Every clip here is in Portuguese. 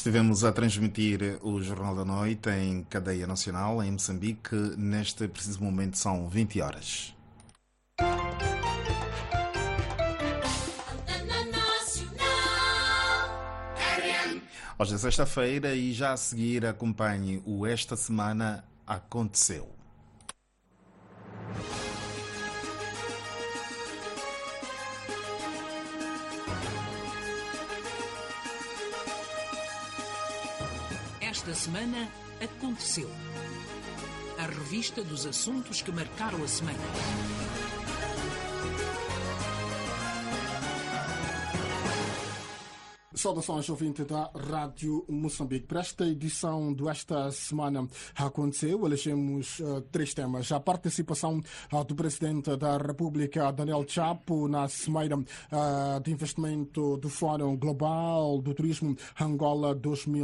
Estivemos a transmitir o Jornal da Noite em cadeia nacional em Moçambique. Neste preciso momento são 20 horas. Hoje é sexta-feira e já a seguir acompanhe o Esta Semana Aconteceu. Esta semana aconteceu. A revista dos assuntos que marcaram a semana. Saudações, ouvinte da Rádio Moçambique. Para esta edição desta semana aconteceu, elegemos três temas. A participação do Presidente da República, Daniel Chapo, na Cimeira de Investimento do Fórum Global do Turismo Angola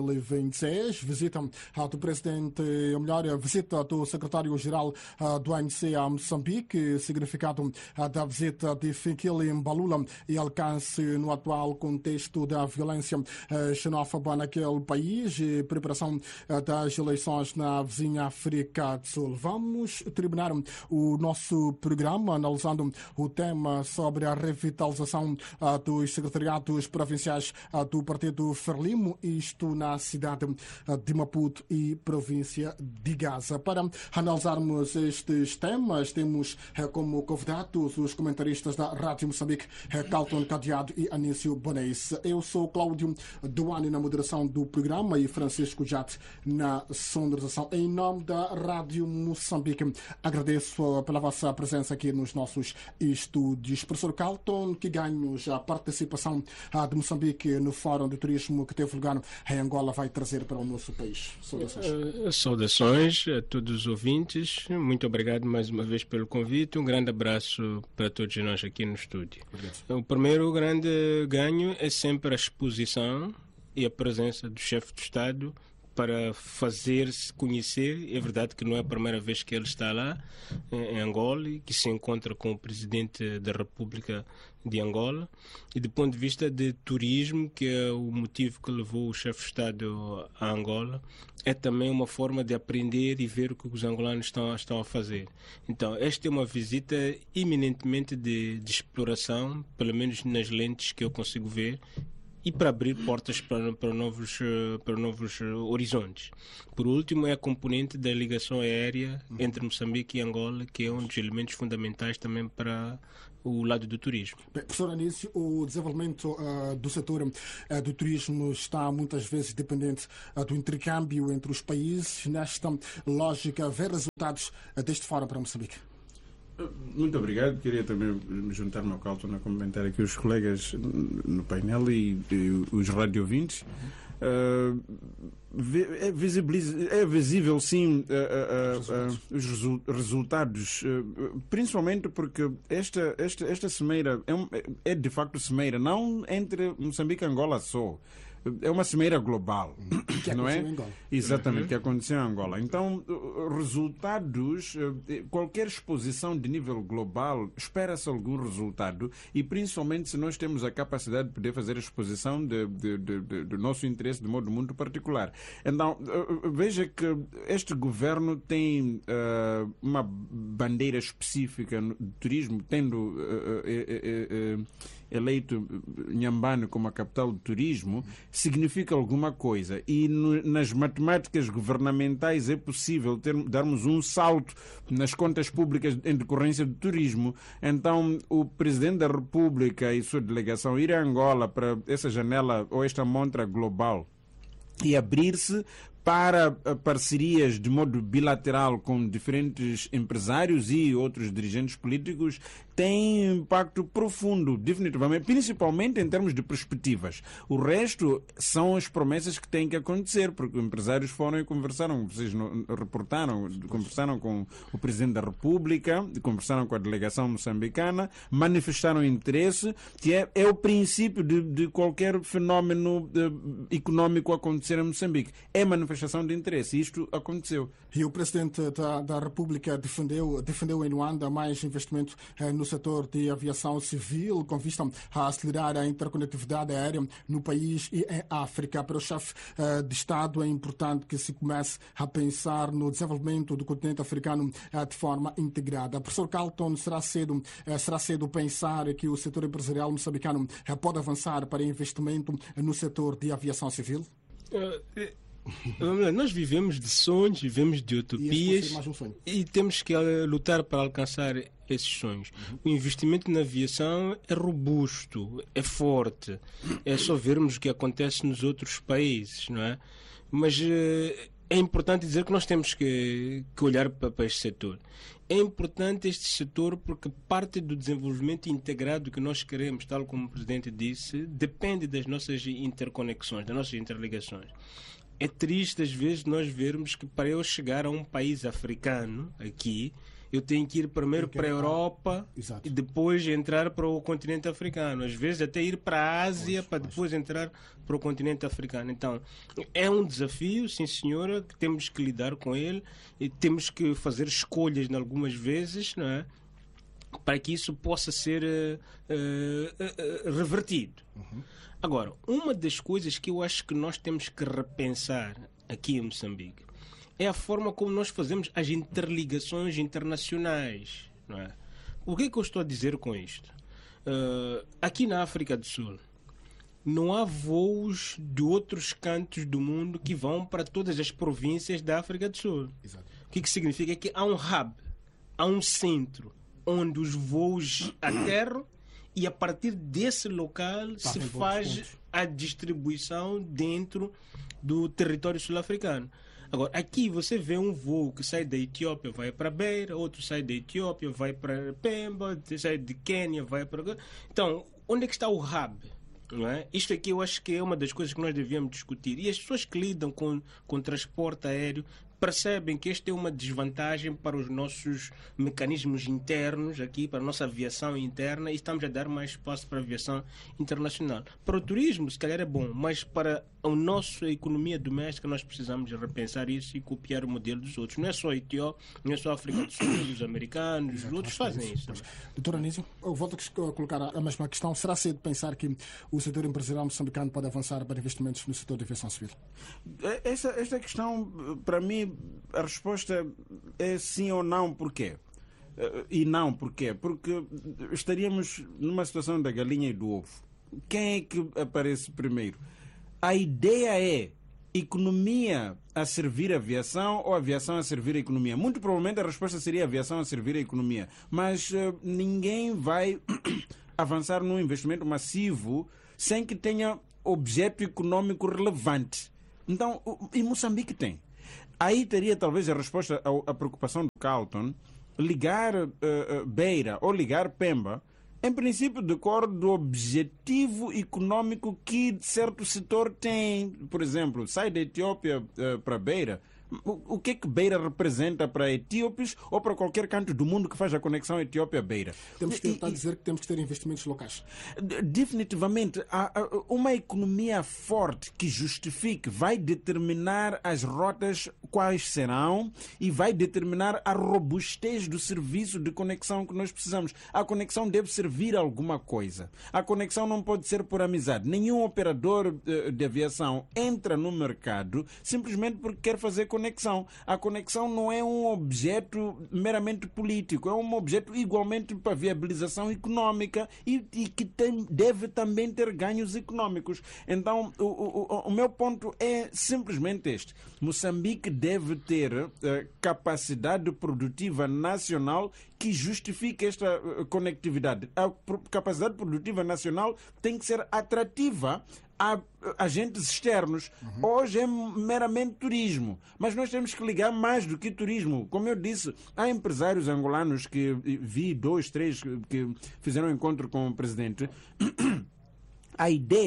2026. Visita do Presidente, ou melhor, visita do Secretário-Geral do ANC a Moçambique. Significado da visita de Fikile Mbalula e alcance no atual contexto da violência xenófoba naquele país e preparação das eleições na vizinha África do Sul. Vamos terminar o nosso programa analisando o tema sobre a revitalização dos secretariados provinciais do Partido Frelimo, isto na cidade de Maputo e província de Gaza. Para analisarmos estes temas, temos como convidados os comentaristas da Rádio Moçambique, Carlton Cadeado e Anício Bonés. Eu sou Cláudio Duane na moderação do programa e Francisco Jate na sonorização. Em nome da Rádio Moçambique, agradeço pela vossa presença aqui nos nossos estúdios. Professor Carlton, que ganhos a participação de Moçambique no Fórum de Turismo que teve lugar em Angola vai trazer para o nosso país? Saudações. Saudações a todos os ouvintes. Muito obrigado mais uma vez pelo convite. Um grande abraço para todos nós aqui no estúdio. Obrigado. O primeiro grande ganho é sempre a exposição e a presença do chefe de Estado para fazer-se conhecer. É verdade que não é a primeira vez que ele está lá em Angola e que se encontra com o Presidente da República de Angola, e do ponto de vista de turismo, que é o motivo que levou o chefe de Estado a Angola, é também uma forma de aprender e ver o que os angolanos estão a fazer. Então, esta é uma visita eminentemente de exploração, pelo menos nas lentes que eu consigo ver, e para abrir portas para novos horizontes. Por último, é a componente da ligação aérea entre Moçambique e Angola, que é um dos elementos fundamentais também para o lado do turismo. Bem, professor Anício, o desenvolvimento do setor do turismo está muitas vezes dependente do intercâmbio entre os países. Nesta lógica, ver resultados deste fórum para Moçambique? Muito obrigado. Queria também me juntar-me ao Carlton a comentar aqui os colegas no painel e os radiovintes. É visível, sim, os resultados, principalmente porque esta cimeira é de facto cimeira, não entre Moçambique e Angola só. É uma cimeira global, que não é? Em Angola. Exatamente, que aconteceu em Angola. Então, resultados, qualquer exposição de nível global, espera-se algum resultado, e principalmente se nós temos a capacidade de poder fazer a exposição do nosso interesse de modo muito particular. Então, veja que este governo tem uma bandeira específica de turismo, tendo eleito Inhambane como a capital do turismo, significa alguma coisa. E nas matemáticas governamentais é possível darmos um salto nas contas públicas em decorrência do turismo. Então, o Presidente da República e sua delegação ir a Angola para essa janela ou esta montra global e abrir-se para parcerias de modo bilateral com diferentes empresários e outros dirigentes políticos tem impacto profundo, definitivamente, principalmente em termos de perspectivas. O resto são as promessas que têm que acontecer, porque os empresários foram e conversaram, vocês reportaram, conversaram com o Presidente da República, conversaram com a delegação moçambicana, manifestaram interesse, que é o princípio de qualquer fenómeno económico acontecer em Moçambique. É manifestação de interesse. Isto aconteceu. E o Presidente da República defendeu em Luanda mais investimento no setor de aviação civil com vista a acelerar a interconectividade aérea no país e em África. Para o chefe de Estado é importante que se comece a pensar no desenvolvimento do continente africano de forma integrada. Professor Carlton, será cedo pensar que o setor empresarial moçambicano pode avançar para investimento no setor de aviação civil? Nós vivemos de sonhos, vivemos de utopias e temos que lutar para alcançar esses sonhos. O investimento na aviação é robusto, é forte. É só vermos o que acontece nos outros países, não é? Mas é importante dizer que nós temos que olhar para este setor. É importante este setor porque parte do desenvolvimento integrado que nós queremos, tal como o Presidente disse, depende das nossas interconexões, das nossas interligações. É triste às vezes nós vermos que para eu chegar a um país africano aqui, eu tenho que ir primeiro para a Europa e depois entrar para o continente africano. Às vezes até ir para a Ásia para depois entrar para o continente africano. Então, é um desafio, sim senhora, que temos que lidar com ele e temos que fazer escolhas em algumas vezes, não é? Para que isso possa ser revertido. Agora, uma das coisas que eu acho que nós temos que repensar aqui em Moçambique é a forma como nós fazemos as interligações internacionais, não é? O que é que eu estou a dizer com isto? Aqui na África do Sul não há voos de outros cantos do mundo que vão para todas as províncias da África do Sul. Exato. O que significa? É que há um hub, há um centro onde os voos aterram e a partir desse local se faz a distribuição dentro do território sul-africano. Agora, aqui você vê um voo que sai da Etiópia, vai para Beira, outro sai da Etiópia, vai para Pemba, sai de Quênia, vai para... Então, onde é que está o hub? Não é? Isto aqui eu acho que é uma das coisas que nós devíamos discutir. E as pessoas que lidam com transporte aéreo percebem que esta é uma desvantagem para os nossos mecanismos internos aqui, para a nossa aviação interna, e estamos a dar mais espaço para a aviação internacional. Para o turismo, se calhar é bom, mas para a nossa economia doméstica nós precisamos repensar isso e copiar o modelo dos outros. Não é só a Etiópia, não é só a África do Sul, os americanos, os outros fazem isso. Doutor Anísio, eu volto a colocar a mesma questão. Será cedo pensar que o setor empresarial moçambicano pode avançar para investimentos no setor de aviação civil? Esta questão, para mim, a resposta é sim ou não. Porquê? E não porquê? Porque estaríamos numa situação da galinha e do ovo. Quem é que aparece primeiro? A ideia é economia a servir a aviação ou a aviação a servir a economia? Muito provavelmente a resposta seria a aviação a servir a economia. Mas ninguém vai avançar num investimento massivo sem que tenha objeto econômico relevante. Então, e Moçambique tem. Aí teria talvez a resposta à preocupação do Carlton, ligar Beira ou ligar Pemba, em princípio decorre do objetivo econômico que certo setor tem. Por exemplo, sai da Etiópia para Beira. O que é que Beira representa para etíopes ou para qualquer canto do mundo que faz a conexão Etiópia-Beira? Temos que tentar dizer que temos que ter investimentos locais. Definitivamente. Uma economia forte que justifique vai determinar as rotas quais serão e vai determinar a robustez do serviço de conexão que nós precisamos. A conexão deve servir a alguma coisa. A conexão não pode ser por amizade. Nenhum operador de aviação entra no mercado simplesmente porque quer fazer conexão. A conexão não é um objeto meramente político, é um objeto igualmente para viabilização econômica e que deve também ter ganhos econômicos. Então, o meu ponto é simplesmente este. Moçambique deve ter capacidade produtiva nacional que justifique esta conectividade. A capacidade produtiva nacional tem que ser atrativa a agentes externos. Hoje é meramente turismo, mas nós temos que ligar mais do que turismo. Como eu disse, há empresários angolanos que vi 2, 3 que fizeram um encontro com o presidente. A ideia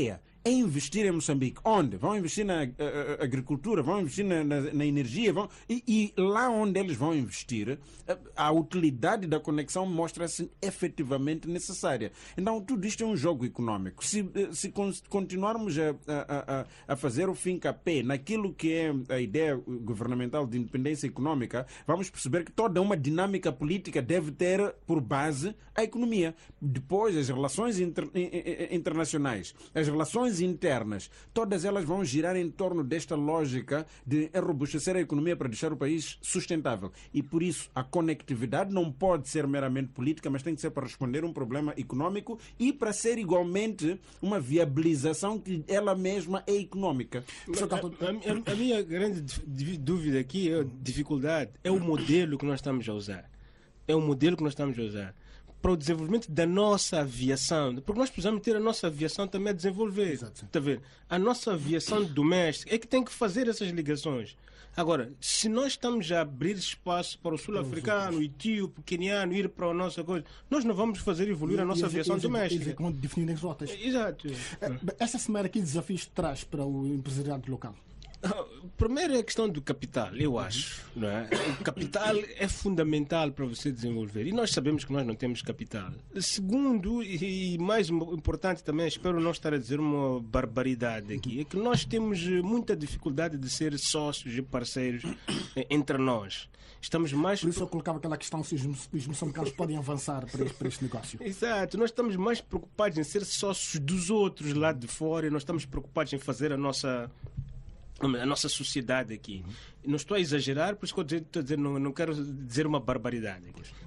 é investir em Moçambique. Onde? Vão investir na agricultura, vão investir na energia, e lá onde eles vão investir, a utilidade da conexão mostra-se efetivamente necessária. Então, tudo isto é um jogo econômico. Se continuarmos a fazer o fim-capé naquilo que é a ideia governamental de independência econômica, vamos perceber que toda uma dinâmica política deve ter por base a economia. Depois, as relações internacionais, as relações internas, todas elas vão girar em torno desta lógica de robustecer a economia para deixar o país sustentável. E por isso a conectividade não pode ser meramente política, mas tem que ser para responder a um problema econômico e para ser igualmente uma viabilização que ela mesma é econômica. A minha grande dúvida aqui, dificuldade, é o modelo que nós estamos a usar. É o modelo que nós estamos a usar para o desenvolvimento da nossa aviação, porque nós precisamos ter a nossa aviação também a desenvolver. Está a ver? A nossa aviação doméstica é que tem que fazer essas ligações. Agora, se nós estamos a abrir espaço para o sul-africano, o etíope, o queniano ir para a nossa coisa, nós não vamos fazer evoluir a nossa aviação doméstica. É como definir as rotas. Exato. Esta semana, que desafios traz para o empresariado local? Primeiro é a questão do capital, eu acho. Não é? O capital é fundamental para você desenvolver. E nós sabemos que nós não temos capital. Segundo, e mais importante também, espero não estar a dizer uma barbaridade aqui, é que nós temos muita dificuldade de ser sócios e parceiros entre nós. Estamos mais... Por isso eu colocava aquela questão se os moçambicanos podem avançar para este negócio. Exato. Nós estamos mais preocupados em ser sócios dos outros lá de fora e nós estamos preocupados em fazer a nossa sociedade aqui. Não estou a exagerar, por isso que eu estou a dizer, não quero dizer uma barbaridade.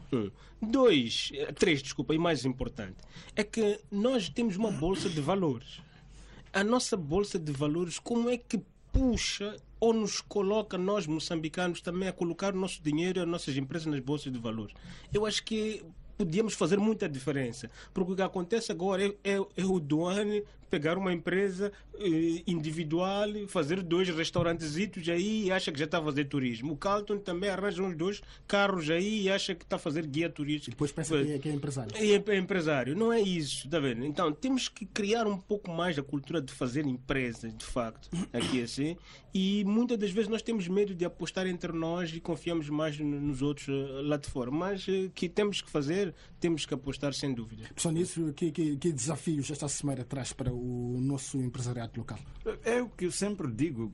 Três, e mais importante, é que nós temos uma bolsa de valores. A nossa bolsa de valores, como é que puxa ou nos coloca, nós moçambicanos, também a colocar o nosso dinheiro e as nossas empresas nas bolsas de valores? Eu acho que podíamos fazer muita diferença, porque o que acontece agora é o Duane pegar uma empresa individual, fazer 2 restaurantezitos aí e acha que já está a fazer turismo. O Carlton também arranja uns 2 carros aí e acha que está a fazer guia turística. E depois pensa que é empresário. É empresário. Não é isso, está vendo? Então, temos que criar um pouco mais a cultura de fazer empresas, de facto, aqui assim. E muitas das vezes nós temos medo de apostar entre nós e confiamos mais nos outros lá de fora. Mas que temos que fazer, temos que apostar sem dúvida. Só nisso, que desafios esta semana traz para o nosso empresariado local? É o que eu sempre digo,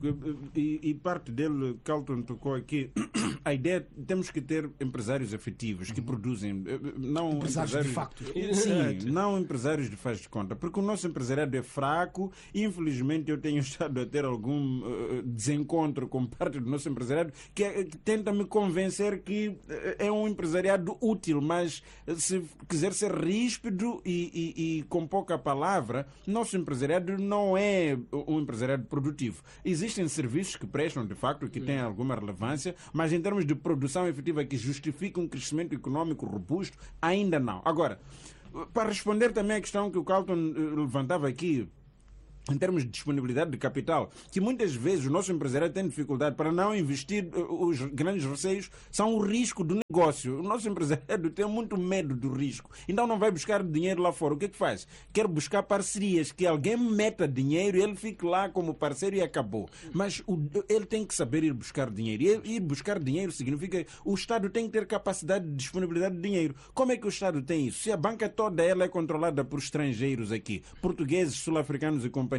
e parte dele, Carlton tocou aqui, a ideia, temos que ter empresários efetivos que produzem, não empresários de facto. Sim, não empresários de faz de conta, porque o nosso empresariado é fraco e infelizmente eu tenho estado a ter algum desencontro com parte do nosso empresariado que tenta me convencer que é um empresariado útil, mas se quiser ser ríspido e com pouca palavra, nosso empresariado não é um empresariado produtivo. Existem serviços que prestam, de facto, que têm alguma relevância, mas em termos de produção efetiva que justifica um crescimento econômico robusto, ainda não. Agora, para responder também à questão que o Carlton levantava aqui, em termos de disponibilidade de capital, que muitas vezes o nosso empresariado tem dificuldade para não investir, os grandes receios são o risco do negócio. O nosso empresariado tem muito medo do risco, então não vai buscar dinheiro lá fora. O que é que faz? Quer buscar parcerias, que alguém meta dinheiro e ele fique lá como parceiro e acabou. Mas ele tem que saber ir buscar dinheiro. E ir buscar dinheiro significa que o Estado tem que ter capacidade de disponibilidade de dinheiro. Como é que o Estado tem isso? Se a banca toda ela é controlada por estrangeiros aqui, portugueses, sul-africanos e companhia,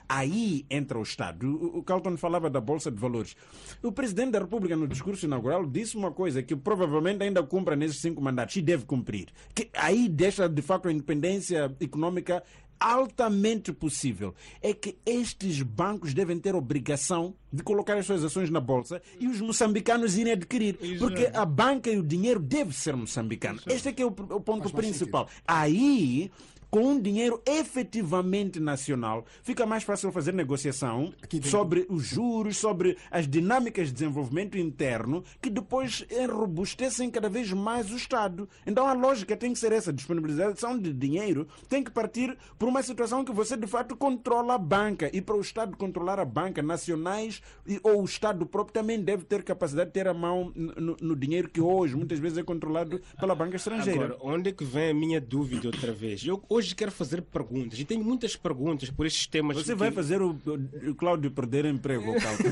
aí entra o Estado. O Carlton falava da Bolsa de Valores. O Presidente da República, no discurso inaugural, disse uma coisa que provavelmente ainda cumpra nesses 5 mandatos e deve cumprir. Que aí deixa, de facto, a independência econômica altamente possível. É que estes bancos devem ter obrigação de colocar as suas ações na Bolsa e os moçambicanos irem adquirir. Porque a banca e o dinheiro deve ser moçambicano. Este é que é o ponto principal. Aí, com um dinheiro efetivamente nacional, fica mais fácil fazer negociação sobre os juros, sobre as dinâmicas de desenvolvimento interno, que depois enrobustecem cada vez mais o Estado. Então a lógica tem que ser essa: disponibilização de dinheiro tem que partir por uma situação que você de fato controla a banca, e para o Estado controlar a banca, nacionais ou o Estado próprio também deve ter capacidade de ter a mão no dinheiro que hoje muitas vezes é controlado pela banca estrangeira. Agora, onde é que vem a minha dúvida outra vez? Hoje hoje quero fazer perguntas, e tenho muitas perguntas por estes temas. Você vai fazer o Cláudio perder emprego, Cláudio.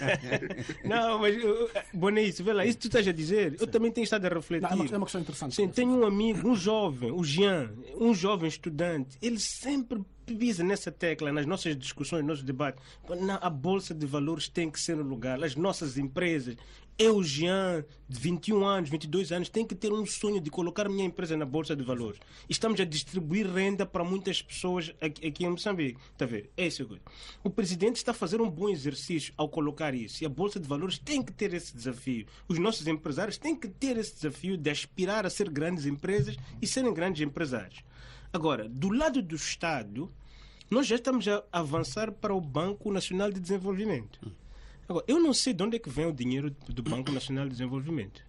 Não, mas, Bonício, vê lá, isso que tu estás a dizer, eu também tenho estado a refletir. Não, é uma questão interessante. Sim, tenho um amigo, um jovem, o Jean, um jovem estudante, ele sempre pisa nessa tecla, nas nossas discussões, nos nossos debates. A Bolsa de Valores tem que ser no lugar, as nossas empresas. Eu, Jean, de 21 anos, 22 anos, tenho que ter um sonho de colocar a minha empresa na Bolsa de Valores. Estamos a distribuir renda para muitas pessoas aqui em Moçambique. Está a ver? É isso. O presidente está a fazer um bom exercício ao colocar isso. E a Bolsa de Valores tem que ter esse desafio. Os nossos empresários têm que ter esse desafio de aspirar a ser grandes empresas e serem grandes empresários. Agora, do lado do Estado, nós já estamos a avançar para o Banco Nacional de Desenvolvimento. Agora, eu não sei de onde é que vem o dinheiro do Banco Nacional de Desenvolvimento.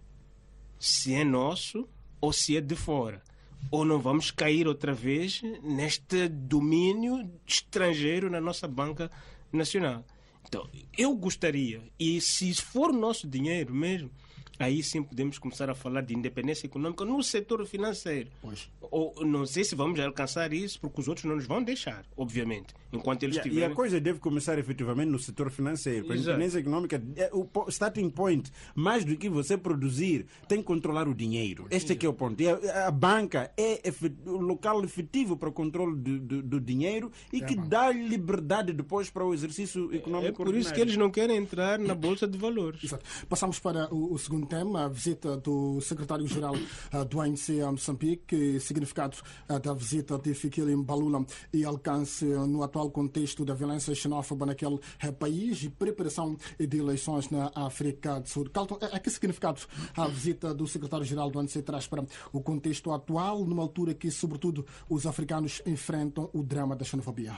Se é nosso ou se é de fora. Ou não vamos cair outra vez neste domínio estrangeiro na nossa banca nacional. Então, eu gostaria, e se for nosso dinheiro mesmo, aí sim podemos começar a falar de independência econômica no setor financeiro. Pois. Ou não sei se vamos alcançar isso, porque os outros não nos vão deixar, obviamente, enquanto eles tiverem... E a coisa deve começar efetivamente no setor financeiro. A independência econômica é o starting point. Mais do que você produzir, tem que controlar o dinheiro. Este é que é o ponto. E a banca é o local efetivo para o controle do dinheiro e que dá liberdade depois para o exercício econômico. É por isso que eles não querem entrar na Bolsa de Valores. Exato. Passamos para o segundo tema, a visita do secretário-geral do ANC a Moçambique, significado da visita de Fikile Mbalula e alcance no atual contexto da violência xenófoba naquele país e preparação de eleições na África do Sul. Carlton, que significado a visita do secretário-geral do ANC traz para o contexto atual, numa altura que, sobretudo, os africanos enfrentam o drama da xenofobia?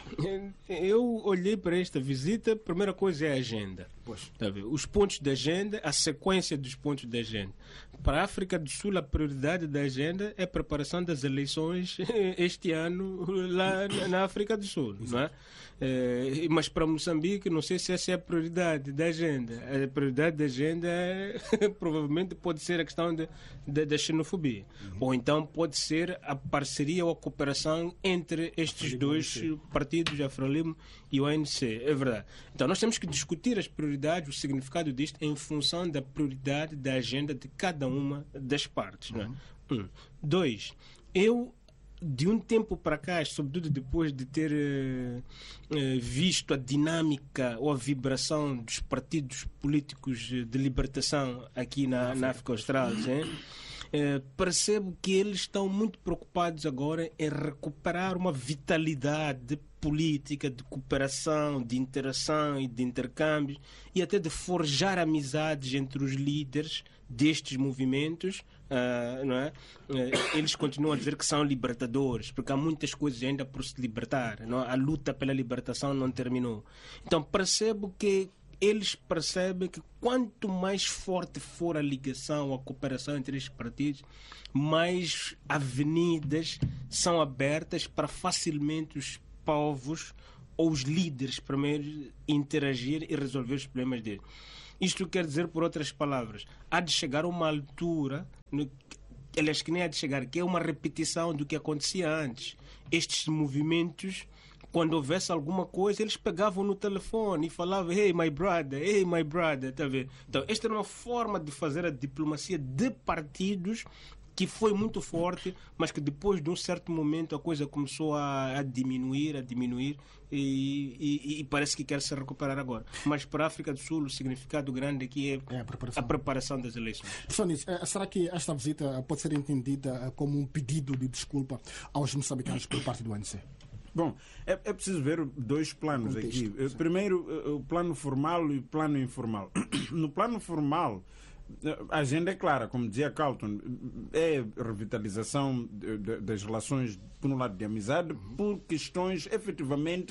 Eu olhei para esta visita, a primeira coisa é a agenda. Pois. Tá, os pontos da agenda, a sequência dos pontos da agenda. Para a África do Sul, a prioridade da agenda é a preparação das eleições este ano lá na África do Sul, não é? Mas para Moçambique, não sei se essa é a prioridade da agenda. A prioridade da agenda provavelmente pode ser a questão da xenofobia. Ou então pode ser a parceria ou a cooperação entre estes dois partidos, a Frelimo e o ANC. É verdade. Então nós temos que discutir as prioridades, o significado disto em função da prioridade da agenda de cada uma das partes. Não é? 2. Eu, de um tempo para cá, sobretudo depois de ter visto a dinâmica ou a vibração dos partidos políticos de libertação aqui na África Austral, percebo que eles estão muito preocupados agora em recuperar uma vitalidade política, de cooperação, de interação e de intercâmbios e até de forjar amizades entre os líderes destes movimentos. Não é? Eles continuam a dizer que são libertadores, porque há muitas coisas ainda por se libertar. Não é? A luta pela libertação não terminou. Então percebo que eles percebem que quanto mais forte for a ligação, a cooperação entre estes partidos, mais avenidas são abertas para facilmente os povos ou os líderes primeiro interagir e resolver os problemas deles. Isto quer dizer, por outras palavras, há de chegar a uma altura, aliás, que nem há de chegar, que é uma repetição do que acontecia antes. Estes movimentos, quando houvesse alguma coisa, eles pegavam no telefone e falavam hey my brother, tá vendo? Então, esta era uma forma de fazer a diplomacia de partidos que foi muito forte, mas que depois de um certo momento a coisa começou a diminuir e parece que quer se recuperar agora. Mas para a África do Sul o significado grande aqui é a preparação das eleições. Professor, será que esta visita pode ser entendida como um pedido de desculpa aos moçambicanos por parte do ANC? Bom, é preciso ver dois planos aqui. Primeiro, o plano formal e o plano informal. No plano formal, a agenda é clara, como dizia Carlton, é revitalização das relações, por um lado, de amizade, por questões efetivamente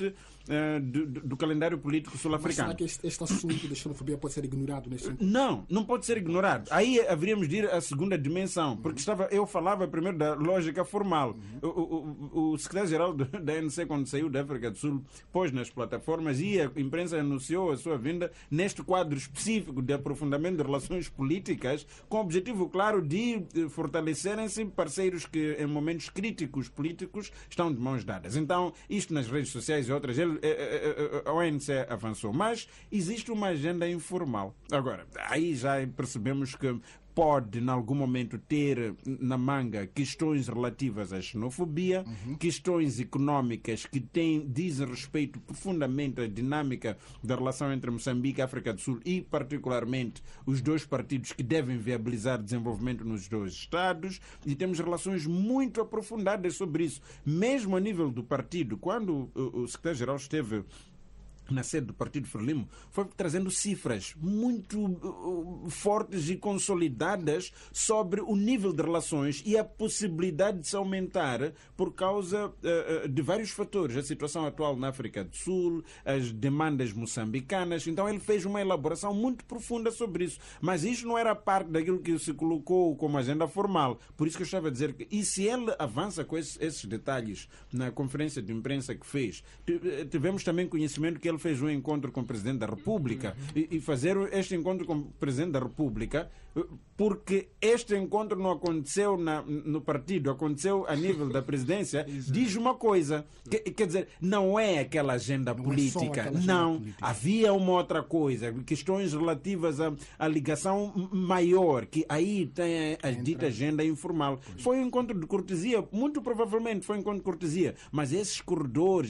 do calendário político sul-africano. Será que este assunto da xenofobia pode ser ignorado nesse sentido? Não pode ser ignorado. Aí haveríamos de ir à segunda dimensão, porque eu falava primeiro da lógica formal. O secretário-geral da ANC, quando saiu da África do Sul, pôs nas plataformas e a imprensa anunciou a sua vinda neste quadro específico de aprofundamento de relações políticas, com o objetivo claro de fortalecerem-se parceiros que em momentos críticos políticos estão de mãos dadas. Então, isto nas redes sociais e outras, a ONC avançou, mas existe uma agenda informal. Agora, aí já percebemos que pode, em algum momento, ter na manga questões relativas à xenofobia, questões económicas que dizem respeito profundamente à dinâmica da relação entre Moçambique e África do Sul e, particularmente, os dois partidos que devem viabilizar desenvolvimento nos dois Estados, e temos relações muito aprofundadas sobre isso. Mesmo a nível do partido, quando o secretário-geral esteve na sede do Partido Frelimo, foi trazendo cifras muito fortes e consolidadas sobre o nível de relações e a possibilidade de se aumentar por causa de vários fatores. A situação atual na África do Sul, as demandas moçambicanas. Então ele fez uma elaboração muito profunda sobre isso. Mas isso não era parte daquilo que se colocou como agenda formal. Por isso que eu estava a dizer que, e se ele avança com esses detalhes na conferência de imprensa que fez, tivemos também conhecimento que ele fez um encontro com o Presidente da República e fazer este encontro com o Presidente da República, porque este encontro não aconteceu no partido, aconteceu a nível da presidência, diz uma coisa, quer dizer, não é aquela agenda política, havia uma outra coisa, questões relativas à ligação maior, que aí tem a dita agenda informal. Foi um encontro de cortesia, muito provavelmente foi um encontro de cortesia, mas esses corredores,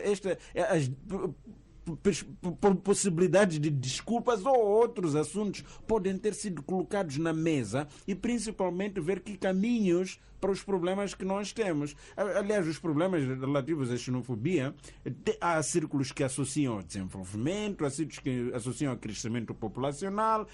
possibilidades de desculpas ou outros assuntos podem ter sido colocados na mesa e principalmente ver que caminhos para os problemas que nós temos. Aliás, os problemas relativos à xenofobia, há círculos que associam ao desenvolvimento, há círculos que associam ao crescimento populacional,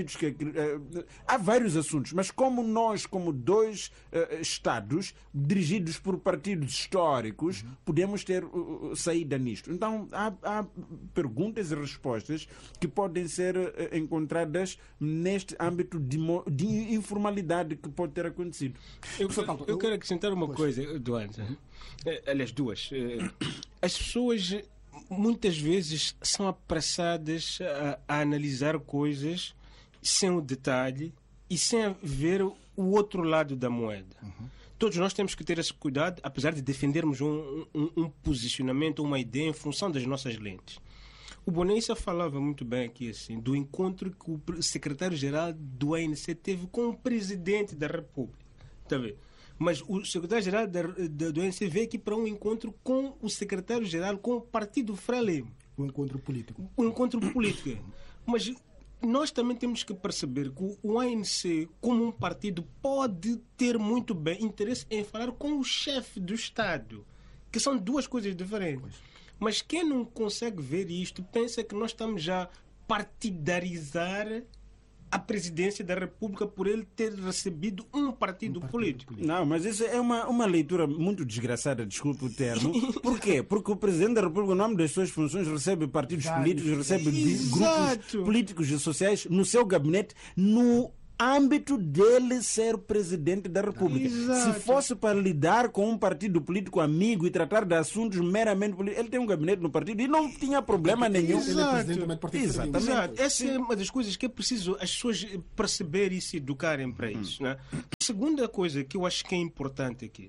há vários assuntos, mas como nós, como dois Estados dirigidos por partidos históricos, podemos ter saída nisto. Então, há perguntas e respostas que podem ser encontradas neste âmbito de informalidade que pode ter acontecido. Eu quero acrescentar uma coisa, Eduardo. Aliás, duas. As pessoas muitas vezes são apressadas a analisar coisas sem o detalhe e sem ver o outro lado da moeda. Todos nós temos que ter esse cuidado, apesar de defendermos um posicionamento, uma ideia em função das nossas lentes. O Bonessa falava muito bem aqui assim, do encontro que o secretário-geral do ANC teve com o presidente da República. Está a ver? Mas o secretário-geral do ANC veio aqui para um encontro com o secretário-geral, com o Partido Frelimo. Um encontro político. Um encontro político. Mas nós também temos que perceber que o ANC, como um partido, pode ter muito bem interesse em falar com o chefe do Estado, que são duas coisas diferentes. Mas quem não consegue ver isto pensa que nós estamos já a partidarizar a presidência da República por ele ter recebido um partido político. Não, mas isso é uma leitura muito desgraçada, desculpe o termo. Por quê? Porque o Presidente da República, no nome das suas funções, recebe partidos políticos, recebe grupos políticos e sociais no seu gabinete, no âmbito dele ser presidente da República. Se fosse para lidar com um partido político amigo e tratar de assuntos meramente políticos, ele tem um gabinete no partido e não tinha problema nenhum. Ele é presidente do partido. Exatamente. Essa é uma das coisas que é preciso as pessoas perceberem e se educarem para isso. Né? A segunda coisa que eu acho que é importante aqui,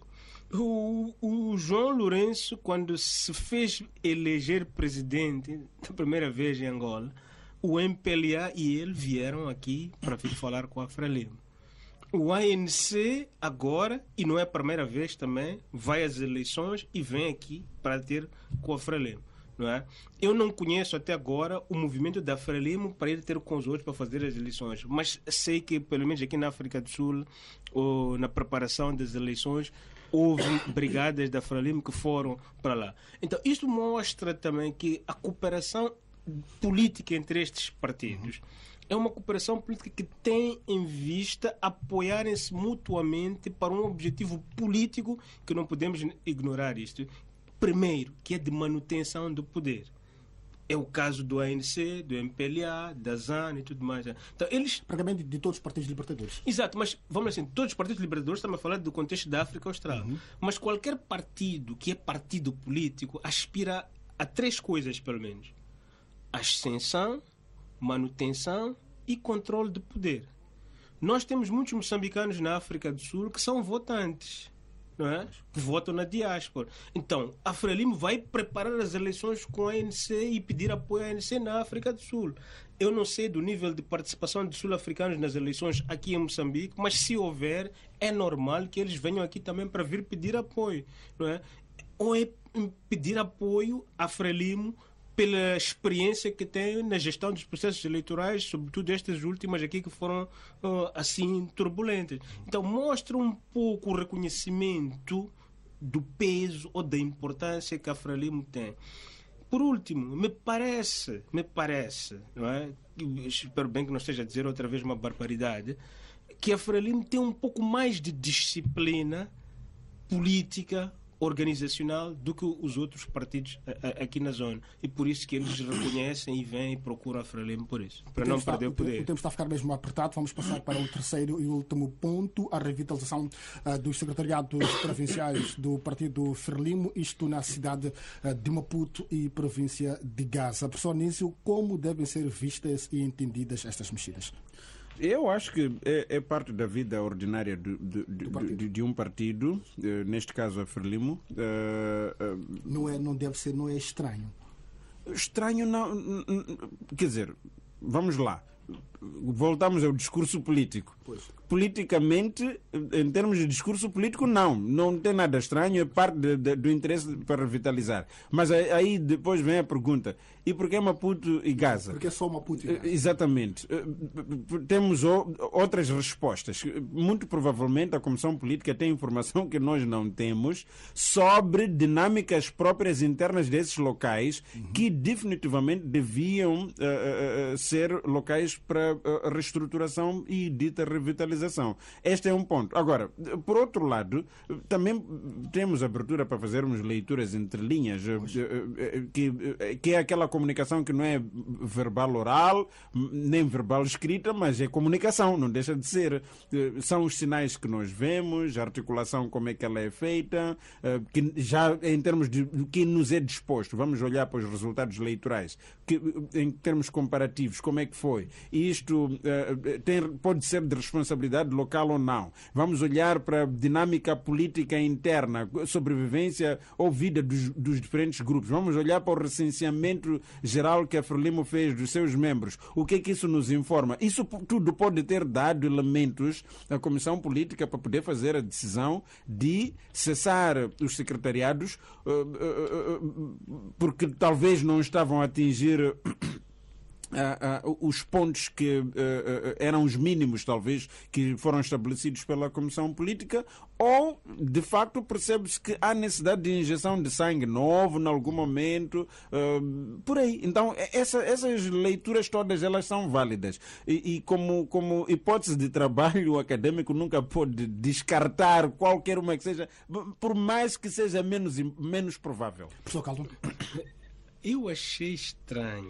o João Lourenço, quando se fez eleger presidente da primeira vez em Angola, o MPLA e ele vieram aqui para vir falar com a Frelimo. O ANC agora, e não é a primeira vez também, vai às eleições e vem aqui para ter com a Frelimo. Não é? Eu não conheço até agora o movimento da Frelimo para ir ter com os outros para fazer as eleições, mas sei que pelo menos aqui na África do Sul, ou na preparação das eleições, houve brigadas da Frelimo que foram para lá. Então isto mostra também que a cooperação política entre estes partidos é uma cooperação política que tem em vista apoiarem-se mutuamente para um objetivo político que não podemos ignorar isto. primeiro, que é de manutenção do poder. É o caso do ANC, do MPLA, da ZAN e tudo mais. Então, eles... Praticamente de todos os partidos libertadores. Exato, mas vamos assim, todos os partidos libertadores, estamos a falar do contexto da África Austral. Mas qualquer partido que é partido político aspira a 3 coisas, pelo menos: ascensão, manutenção e controle de poder. Nós temos muitos moçambicanos na África do Sul que são votantes, não é? Que votam na diáspora. Então, a Frelimo vai preparar as eleições com a ANC e pedir apoio à ANC na África do Sul. Eu não sei do nível de participação de sul-africanos nas eleições aqui em Moçambique, mas se houver, é normal que eles venham aqui também para vir pedir apoio, não é? Ou é pedir apoio à Frelimo pela experiência que tem na gestão dos processos eleitorais, sobretudo estas últimas aqui que foram assim turbulentas. Então mostra um pouco o reconhecimento do peso ou da importância que a Frelimo tem. Por último, me parece, não é? Espero bem que não esteja a dizer outra vez uma barbaridade, que a Frelimo tem um pouco mais de disciplina política, organizacional do que os outros partidos aqui na zona, e por isso que eles reconhecem e vêm e procuram a Frelimo por isso, para não perder o poder. O tempo está a ficar mesmo apertado. Vamos passar para o terceiro e último ponto: a revitalização dos secretariados provinciais do partido Frelimo, isto na cidade de Maputo e província de Gaza. Professor Nísio, como devem ser vistas e entendidas estas mexidas? Eu acho que é parte da vida ordinária de um partido, neste caso a Frelimo. Não deve ser, não é estranho. Estranho não. Quer dizer, vamos lá. Voltamos ao discurso político. Pois. Politicamente, em termos de discurso político, não tem nada estranho, é parte do interesse para revitalizar. Mas aí depois vem a pergunta: e por que Maputo e Gaza? Porque é só Maputo e Gaza. Exatamente. Temos outras respostas. Muito provavelmente a Comissão Política tem informação que nós não temos sobre dinâmicas próprias internas desses locais, que definitivamente deviam ser locais para reestruturação e dita revitalização. Este é um ponto. Agora, por outro lado, também temos abertura para fazermos leituras entre linhas, que é aquela comunicação que não é verbal oral, nem verbal escrita, mas é comunicação, não deixa de ser. São os sinais que nós vemos, a articulação, como é que ela é feita, que já em termos de que nos é disposto. Vamos olhar para os resultados eleitorais, em termos comparativos, como é que foi. E isto pode ser de responsabilidade local ou não. Vamos olhar para a dinâmica política interna, sobrevivência ou vida dos diferentes grupos. Vamos olhar para o recenseamento geral que a Frelimo fez dos seus membros. O que é que isso nos informa? Isso tudo pode ter dado elementos à Comissão Política para poder fazer a decisão de cessar os secretariados, porque talvez não estavam a atingir os pontos que eram os mínimos, talvez, que foram estabelecidos pela Comissão Política, ou, de facto, percebe-se que há necessidade de injeção de sangue novo em algum momento, por aí. Então, essas leituras todas, elas são válidas. E como hipótese de trabalho, o acadêmico nunca pode descartar qualquer uma que seja, por mais que seja menos provável. Professor Caldo? Eu achei estranho.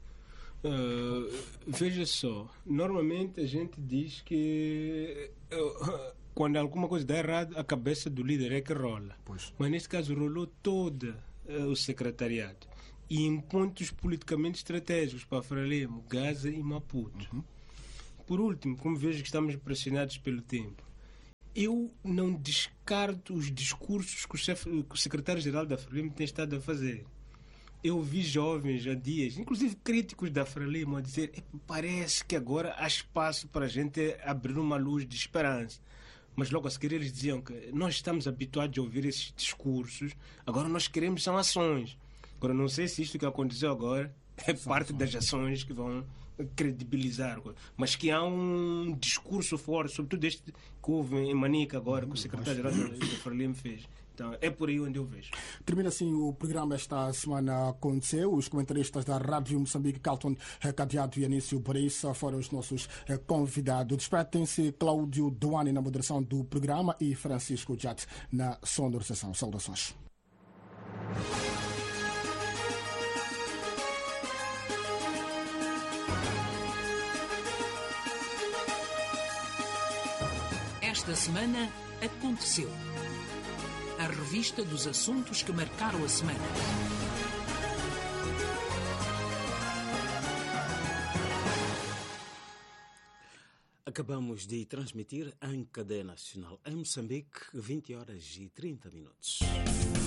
Veja só, normalmente a gente diz que quando alguma coisa dá errado, a cabeça do líder é que rola. Pois. Mas neste caso rolou toda o secretariado, e em pontos politicamente estratégicos para Frelimo, Gaza e Maputo. Por último, como vejo que estamos pressionados pelo tempo, eu não descarto os discursos que o secretário-geral da Frelimo tem estado a fazer. Eu vi jovens há dias, inclusive críticos da Frelimo, a dizer: parece que agora há espaço para a gente abrir uma luz de esperança. Mas logo a seguir eles diziam que nós estamos habituados a ouvir esses discursos, agora nós queremos são ações. Agora, não sei se isto que aconteceu agora é parte das ações que vão credibilizar, mas que há um discurso forte, sobretudo este que houve em Manica agora, que o secretário-geral da Frelimo fez. Então, é por aí onde eu vejo. Termina assim o programa esta semana. Aconteceu. Os comentaristas da Rádio Moçambique, Carlton Cadeado e Anísio Boreissa, foram os nossos convidados. Despetem-se Cláudio Duane na moderação do programa e Francisco Jat na sonorização. Saudações. Esta semana aconteceu. A revista dos assuntos que marcaram a semana. Acabamos de transmitir em cadeia nacional em Moçambique, 20 horas e 30 minutos.